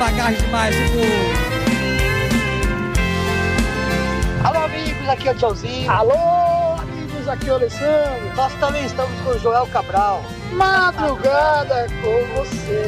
sagaz demais, pô. Alô, amigos, aqui é o Tchauzinho. Alô, amigos, aqui é o Alessandro. Nós também estamos com o Joel Cabral. Madrugada com você.